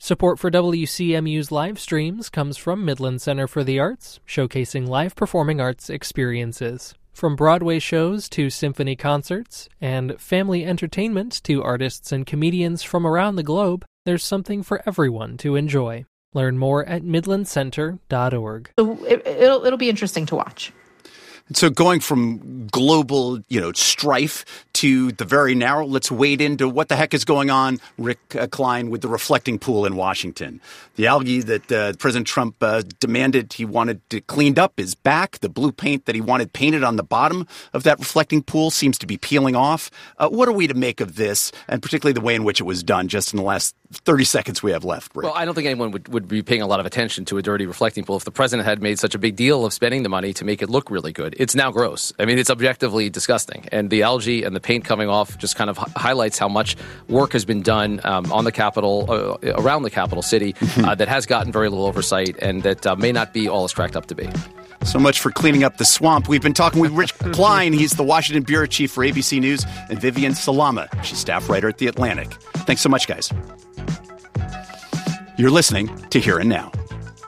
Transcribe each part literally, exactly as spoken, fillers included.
Support for W C M U's live streams comes from Midland Center for the Arts, showcasing live performing arts experiences. From Broadway shows to symphony concerts, and family entertainment to artists and comedians from around the globe, there's something for everyone to enjoy. Learn more at midland center dot org. So it, it'll, it'll be interesting to watch. So going from global, you know, strife to the very narrow, let's wade into what the heck is going on, Rick uh, Klein, with the reflecting pool in Washington. The algae that uh, President Trump uh, demanded he wanted to cleaned up is back. The blue paint that he wanted painted on the bottom of that reflecting pool seems to be peeling off. Uh, what are we to make of this, and particularly the way in which it was done just in the last thirty seconds we have left, Rick? Well, I don't think anyone would, would be paying a lot of attention to a dirty reflecting pool if the president had made such a big deal of spending the money to make it look really good. It's now gross. I mean, it's objectively disgusting. And the algae and the paint coming off just kind of h- highlights how much work has been done um, on the Capitol, uh, around the capital city, uh, that has gotten very little oversight and that uh, may not be all it's cracked up to be. So much for cleaning up the swamp. We've been talking with Rich Klein. He's the Washington bureau chief for A B C News, and Vivian Salama. She's staff writer at The Atlantic. Thanks so much, guys. You're listening to Here and Now.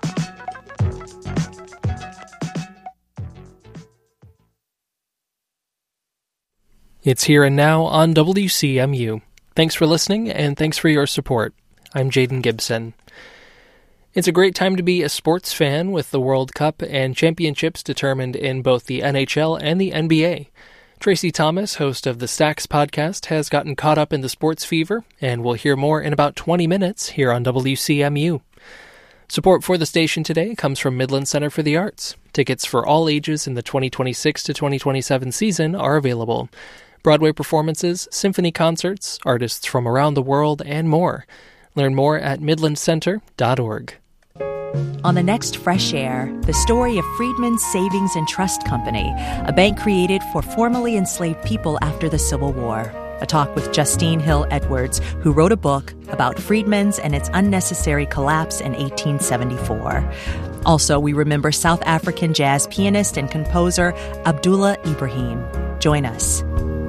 It's Here and Now on W C M U. Thanks for listening, and thanks for your support. I'm Jaden Gibson. It's a great time to be a sports fan with the World Cup and championships determined in both the N H L and the N B A. Tracy Thomas, host of the Stacks podcast, has gotten caught up in the sports fever, and we'll hear more in about twenty minutes here on W C M U. Support for the station today comes from Midland Center for the Arts. Tickets for all ages in the twenty twenty-six to twenty twenty-seven season are available. Broadway performances, symphony concerts, artists from around the world, and more. Learn more at midland center dot org. On the next Fresh Air, the story of Freedmen's Savings and Trust Company, a bank created for formerly enslaved people after the Civil War. A talk with Justine Hill Edwards, who wrote a book about Freedmen's and its unnecessary collapse in eighteen seventy-four. Also, we remember South African jazz pianist and composer Abdullah Ibrahim. Join us.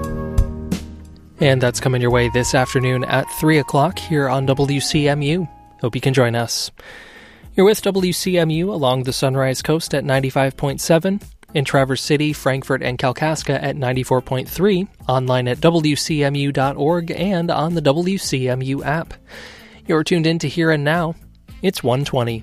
And that's coming your way this afternoon at three o'clock here on W C M U. Hope you can join us. You're with W C M U along the Sunrise Coast at ninety-five point seven, in Traverse City, Frankfort, and Kalkaska at ninety-four point three, online at W C M U dot org and on the W C M U app. You're tuned in to Here and Now. It's one twenty.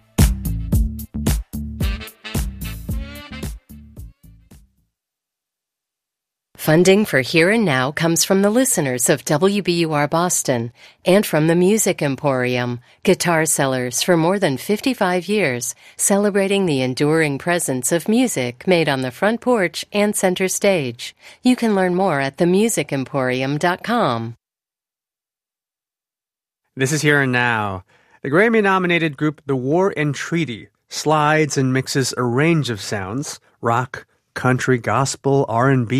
Funding for Here and Now comes from the listeners of W B U R Boston and from the Music Emporium, guitar sellers for more than fifty-five years, celebrating the enduring presence of music made on the front porch and center stage. You can learn more at the music emporium dot com. This is Here and Now. The Grammy-nominated group The War and Treaty slides and mixes a range of sounds: rock, country, gospel, R and B,